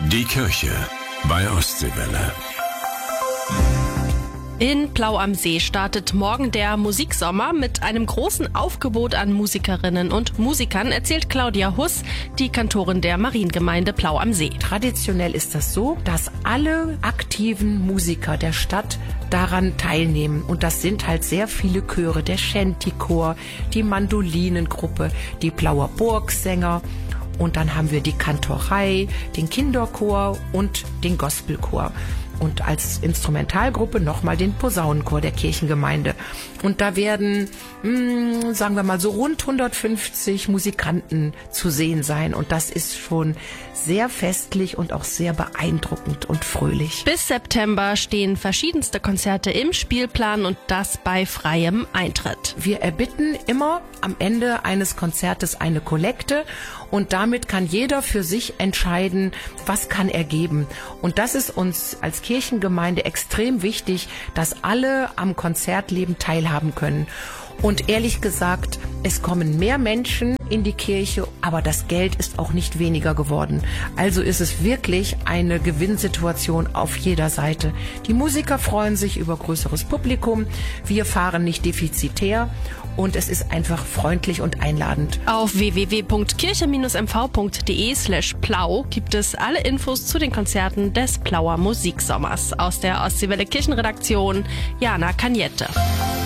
Die Kirche bei Ostseewelle. In Plau am See startet morgen der Musiksommer mit einem großen Aufgebot an Musikerinnen und Musikern, erzählt Claudia Huss, die Kantorin der Mariengemeinde Plau am See. Traditionell ist das so, dass alle aktiven Musiker der Stadt daran teilnehmen. Und das sind halt sehr viele Chöre, der Shanty-Chor, die Mandolinengruppe, die Plauer Burgsänger. Und dann haben wir die Kantorei, den Kinderchor und den Gospelchor. Und als Instrumentalgruppe nochmal den Posaunenchor der Kirchengemeinde. Und da werden, sagen wir mal, so rund 150 Musikanten zu sehen sein. Und das ist schon sehr festlich und auch sehr beeindruckend und fröhlich. Bis September stehen verschiedenste Konzerte im Spielplan und das bei freiem Eintritt. Wir erbitten immer am Ende eines Konzertes eine Kollekte und damit kann jeder für sich entscheiden, was kann er geben. Und das ist uns als Kirchengemeinde extrem wichtig, dass alle am Konzertleben teilhaben können. Und ehrlich gesagt, es kommen mehr Menschen in die Kirche, aber das Geld ist auch nicht weniger geworden. Also ist es wirklich eine Gewinnsituation auf jeder Seite. Die Musiker freuen sich über größeres Publikum, wir fahren nicht defizitär und es ist einfach freundlich und einladend. Auf www.kirche-mv.de/plau gibt es alle Infos zu den Konzerten des Plauer Musiksommers. Aus der Ostseewelle Kirchenredaktion, Jana Cagnette.